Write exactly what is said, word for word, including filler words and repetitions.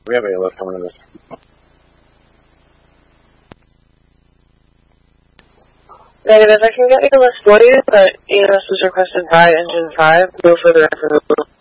We have A L S coming in this. Negative, I can get A L S for you, but A L S was requested by Engine five. No further information.